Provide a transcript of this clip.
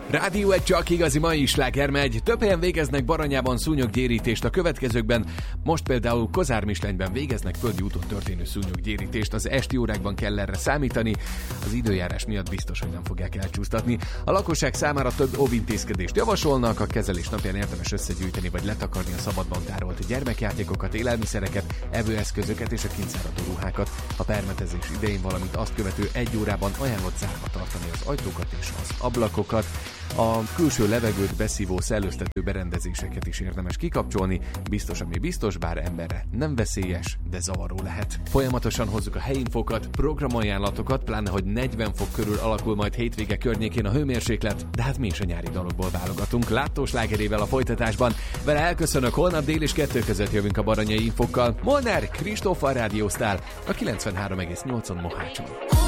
Rádió egy csak igazi mai sláger megy. Több helyen végeznek Baranyában szúnyoggyérítést a következőkben. Most például Kozármislenyben végeznek földi úton történő szúnyoggyérítést. Az esti órákban kell erre számítani. Az időjárás miatt biztos, hogy nem fogják elcsúsztatni. A lakosság számára több óvintézkedést javasolnak. A kezelés napján érdemes összegyűjteni vagy letakarni a szabadban tárolt gyermekjátékokat, élelmiszereket, evőeszközöket és a kintszáradó ruhákat. A permetezés idején, valamint azt követő egy órában ajánlott zárva tartani az ajtókat és az ablakokat. A külső levegőt beszívó szellőztető berendezéseket is érdemes kikapcsolni, biztos, ami biztos, bár emberre nem veszélyes, de zavaró lehet. Folyamatosan hozzuk a helyinfokat, programajánlatokat, pláne, hogy 40 fok körül alakul majd hétvége környékén a hőmérséklet, de hát mi is a nyári dalokból válogatunk. Láttó slágerével a folytatásban. Vele elköszönök, holnap dél és 2 között jövünk a baranyai infokkal. Molnár Kristóf a rádióztál a 93,8-on Mohácson.